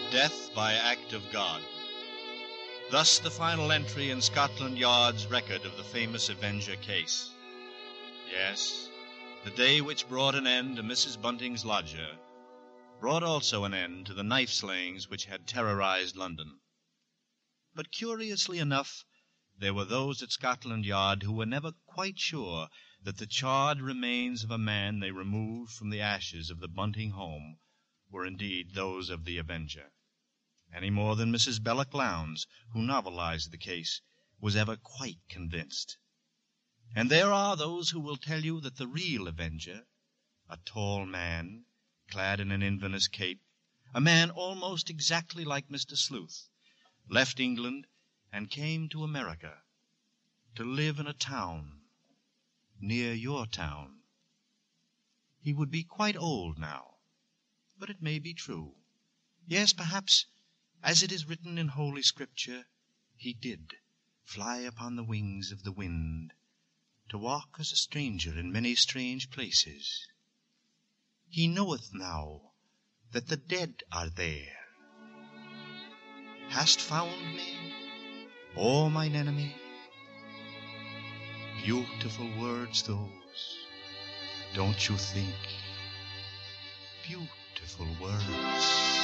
Death by Act of God. Thus the final entry in Scotland Yard's record of the famous Avenger case. Yes, the day which brought an end to Mrs. Bunting's lodger brought also an end to the knife slayings which had terrorized London. But curiously enough, there were those at Scotland Yard who were never quite sure that the charred remains of a man they removed from the ashes of the Bunting home were indeed those of the Avenger, any more than Mrs. Belloc Lowndes, who novelized the case, was ever quite convinced. And there are those who will tell you that the real Avenger, a tall man, clad in an Inverness cape, a man almost exactly like Mr. Sleuth, left England and came to America to live in a town near your town. He would be quite old now, but it may be true. Yes, perhaps, as it is written in Holy Scripture, he did fly upon the wings of the wind, to walk as a stranger in many strange places. He knoweth now that the dead are there. Hast found me, O mine enemy? Beautiful words those, don't you think? Beautiful words.